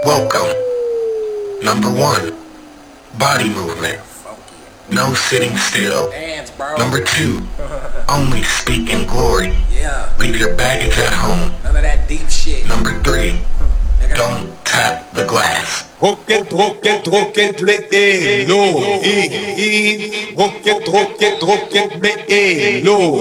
Welcome. Number 1, body movement. No sitting still. Number 2, only speak in glory. Leave your baggage at home. None of that deep shit. Number 3, don't tap the glass. Rocket, play, low, rocket, play, low.